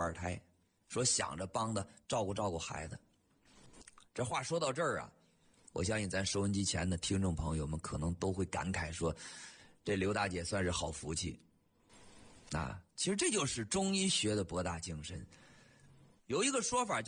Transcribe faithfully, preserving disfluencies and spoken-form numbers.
二胎，说想着帮他照顾照顾孩子。这话说到这儿啊，我相信咱收音机前的听众朋友们可能都会感慨说，这刘大姐算是好福气啊！其实这就是中医学的博大精深。有一个说法叫